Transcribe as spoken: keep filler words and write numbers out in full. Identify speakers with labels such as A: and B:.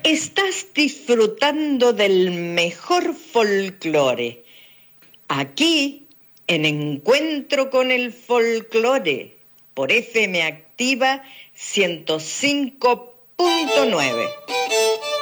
A: Estás disfrutando del mejor folclore, aquí en Encuentro con el Folclore, por F M Activa ciento cinco punto nueve.